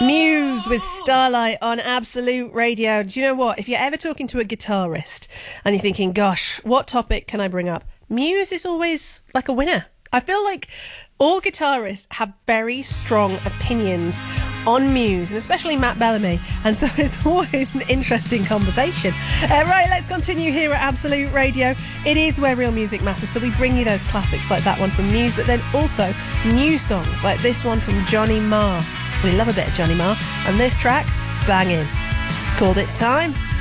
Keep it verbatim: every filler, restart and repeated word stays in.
Muse with Starlight on Absolute Radio. Do you know what? If you're ever talking to a guitarist and you're thinking, gosh, what topic can I bring up? Muse is always like a winner. I feel like all guitarists have very strong opinions on Muse, and especially Matt Bellamy, and so it's always an interesting conversation. Uh, right, let's continue here at Absolute Radio. It is where real music matters, so we bring you those classics like that one from Muse, but then also new songs like this one from Johnny Marr. We love a bit of Johnny Marr, and this track, banging. It's called It's Time.